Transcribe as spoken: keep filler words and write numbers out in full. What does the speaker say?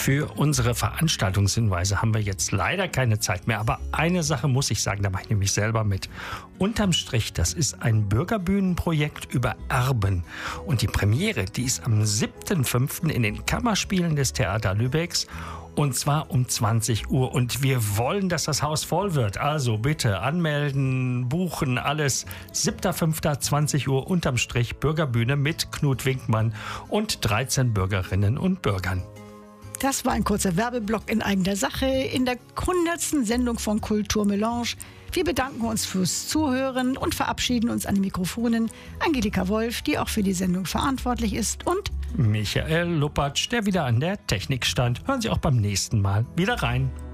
Für unsere Veranstaltungshinweise haben wir jetzt leider keine Zeit mehr, aber eine Sache muss ich sagen, da mache ich nämlich selber mit. Unterm Strich, das ist ein Bürgerbühnenprojekt über Erben. Und die Premiere, die ist am siebten fünften in den Kammerspielen des Theater Lübecks. Und zwar um zwanzig Uhr. Und wir wollen, dass das Haus voll wird. Also bitte anmelden, buchen, alles. siebter fünfter zwanzig Uhr unterm Strich Bürgerbühne mit Knut Winkmann und dreizehn Bürgerinnen und Bürgern. Das war ein kurzer Werbeblock in eigener Sache in der hundertsten Sendung von Kultur Melange. Wir bedanken uns fürs Zuhören und verabschieden uns an den Mikrofonen. Angelika Wolf, die auch für die Sendung verantwortlich ist, und Michael Luppatsch, der wieder an der Technik stand. Hören Sie auch beim nächsten Mal wieder rein.